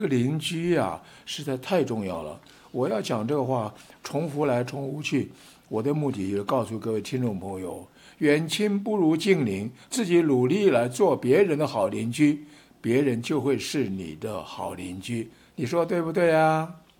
这个邻居啊，实在太重要了。我要讲这个话，重复来重复去，我的目的就是告诉各位听众朋友，远亲不如近邻，自己努力来做别人的好邻居，别人就会是你的好邻居。你说对不对啊？